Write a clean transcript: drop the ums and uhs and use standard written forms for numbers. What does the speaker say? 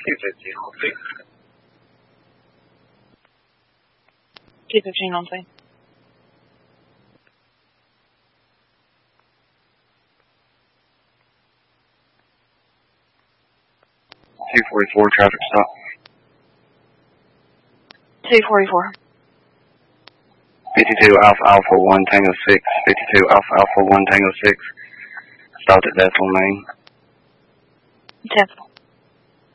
215 on scene. $244 traffic stop. 244. 52 Alpha Alpha 1 Tango 6. 52 Alpha Alpha 1 Tango 6. Stopped at Bethel, Maine. Bethel.